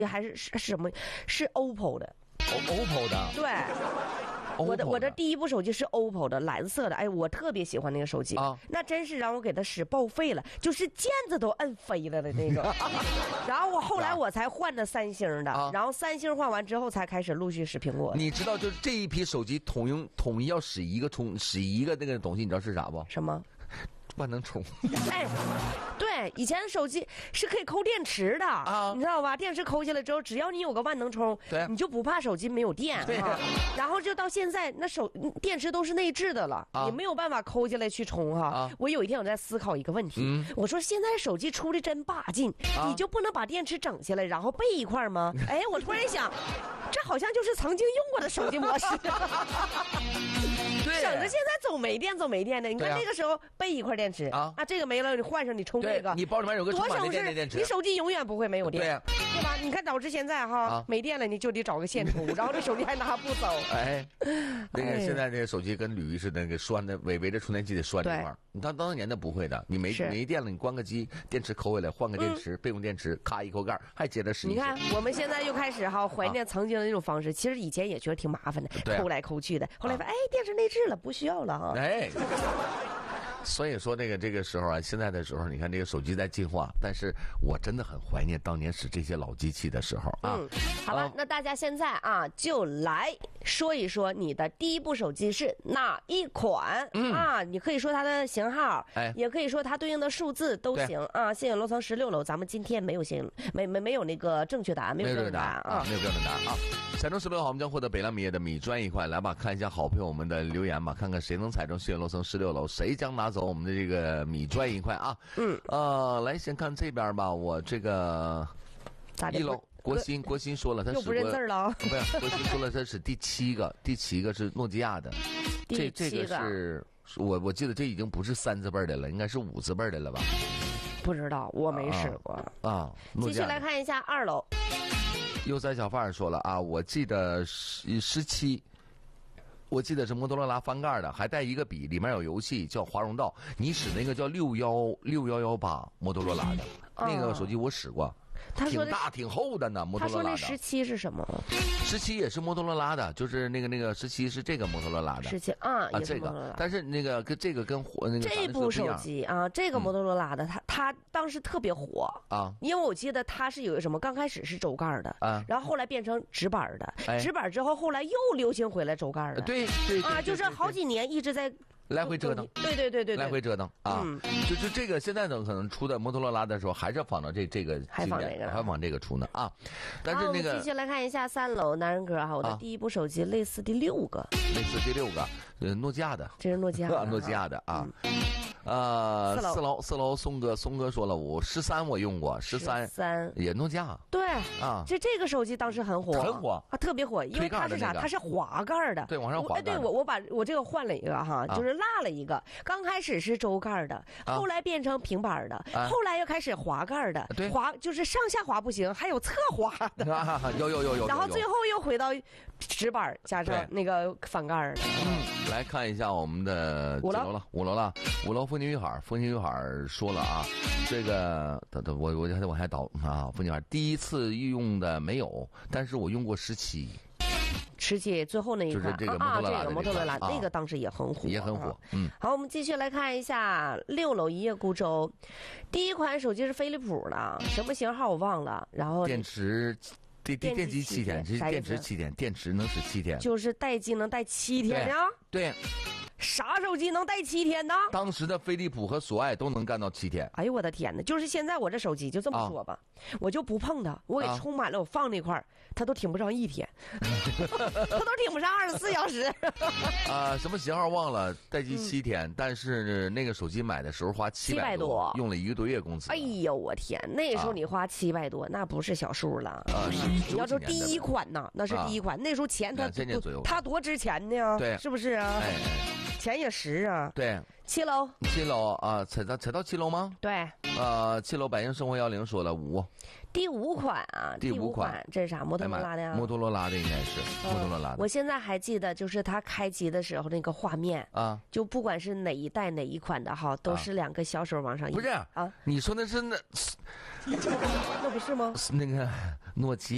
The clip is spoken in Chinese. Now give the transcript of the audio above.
还是什么？是 OPPO 的。 OPPO 的。 对。我的第一部手机是 OPPO 的蓝色的，哎，我特别喜欢那个手机啊，那真是让我给它使报废了，就是键子都摁飞了的那种。然后后来我才换的三星的，然后三星换完之后才开始陆续使苹果。 你知道，就是这一批手机统一要使一个那个东西，你知道是啥不？ 什么？ 万能充。 哎，对，以前的手机是可以抠电池的啊，你知道吧？电池抠下来之后，只要你有个万能充， 对， 你就不怕手机没有电。 对啊。 然后就到现在，那电池都是内置的了，你没有办法抠下来去充哈。我有一天我在思考一个问题，我说现在手机出的真霸劲，你就不能把电池整下来，然后备一块吗？哎，我突然想，这好像就是曾经用过的手机模式。 对， 省着现在总没电的。你看那个时候备一块电池啊，这个没了你换上你充这个， 你包里面有个充满电的电池， 你手机永远不会没有电，对吧？你看导致现在没电了，你就得找个线充，然后这手机还拿不走。 哎，那个现在这个手机跟铝似的，那个拴的围着充电器得拴一块儿。你当年的不会的，你没电了，你关个机，电池抠下来换个电池，备用电池，咔一口盖还接着使。 你看我们现在又开始怀念曾经的那种方式，其实以前也觉得挺麻烦的，抠来抠去的，后来发现电池内置了，不需要了哈。 哎。所以说这个时候啊，现在的时候，你看这个手机在进化，但是我真的很怀念当年使这些老机器的时候啊。 好吧，那大家现在就来说一说你的第一部手机是哪一款你可以说它的型号，也可以说它对应的数字都行啊。信永楼层16楼，咱们今天没有那个正确答案，没有标准答案啊， 没有标准答案啊。彩中16号，我们将获得北蓝米业的米砖一块，来吧，看一下好朋友们的留言吧，看看谁能踩中信永楼层16楼，谁将拿走我们的这个米砖一块啊。来先看这边吧，我这个1楼国新说了，他又不认字了， 不是国新说了，他是第七个是诺基亚的，这个是我记得这已经不是3字辈的了，应该是5字辈的了吧？ 不知道，我没使过啊。 继续来看一下2楼。 优哉小贩说了啊，我记得17，我记得是摩托罗拉翻盖的，还带一个笔，里面有游戏叫华容道。你使那个叫6118摩托罗拉的那个手机，我使过。挺大挺厚的呢，摩托罗拉的。 他说那17是什么 ？17也是摩托罗拉的，就是那个17是这个摩托罗拉的。 17也是摩托罗拉。 但是那个跟这个跟那个这部手机这个摩托罗拉的，它当时特别火啊，因为我记得它是有什么，刚开始是轴盖的然后后来变成直板的，直板之后后来又流行回来轴盖的。 对就是好几年一直在。 来回折腾， 对， 来回折腾啊！就这个现在的可能出的摩托罗拉的时候，还是仿照这个， 还仿这个， 还仿这个出呢啊！但是那个， 继续来看一下3楼男人哥我的第一部手机类似第6个， 诺基亚的， 这是诺基亚的啊。4楼松哥说了，我13我用过，13也诺基亚。 对啊，这个手机当时很火啊，特别火，因为它是啥？它是滑盖的， 对，往上滑盖。 对，我把我这个换了一个就是落了一个。刚开始是轴盖的，后来变成平板的，后来又开始滑盖的，滑就是上下滑不行，还有侧滑的， 有。 然后最后又回到直板加上那个翻盖的。 来看一下我们的5楼了，5楼风景玉海说了啊，这个我还倒啊，风景玉海第一次用的没有，但是我用过17 最后那一款， 就是这个摩托罗拉那个当时也很火， 好， 我们继续来看一下6楼一叶孤舟，第一款手机是飞利浦的，什么型号我忘了，然后电池。电机7天，这是电池7天，电池能使7天， 就是待机能待7天呀？ 对， 啥手机能待7天呢？ 当时的飞利浦和索爱都能干到7天。 哎呦我的天哪！就是现在我这手机就这么说吧，我就不碰它，我给充满了，我放那块儿，它都挺不上1天，它都挺不上24小时。 什么型号忘了，待机7天，但是那个手机买的时候花700多，用了1个多月工资。 哎呦我天，那时候你花700多，那不是小数了。你要说第一款呐，那是第一款，那时候钱它多值钱呢？ 对， 是不是啊？钱也实啊。 对 ，7楼啊，踩到7楼吗？ 对。 7楼百姓生活10说了5。 第5款啊，第5款这是啥？摩托罗拉的呀？ 摩托罗拉的应该是摩托罗拉的。 我现在还记得，就是它开机的时候那个画面啊，就不管是哪一代哪一款的都是2个小手往上移。 不是啊，你说的是那不是吗？ 那个诺基亚。